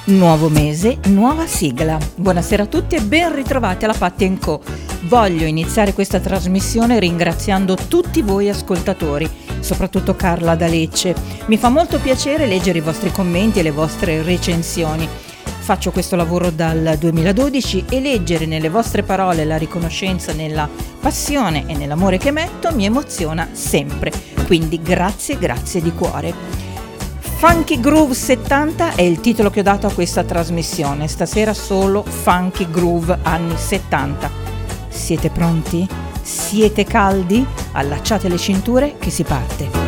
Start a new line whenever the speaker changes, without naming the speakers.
Nuovo mese, nuova sigla. Buonasera a tutti e ben ritrovati alla Patti & Co. Voglio iniziare questa trasmissione ringraziando tutti voi ascoltatori, soprattutto Carla da Lecce. Mi fa molto piacere leggere i vostri commenti e le vostre recensioni. Faccio questo lavoro dal 2012 e leggere nelle vostre parole la riconoscenza nella passione e nell'amore che metto mi emoziona sempre. Quindi grazie di cuore. Funky Groove 70 è il titolo che ho dato a questa trasmissione. Stasera solo Funky Groove anni 70. Siete pronti? Siete caldi? Allacciate le cinture che si parte.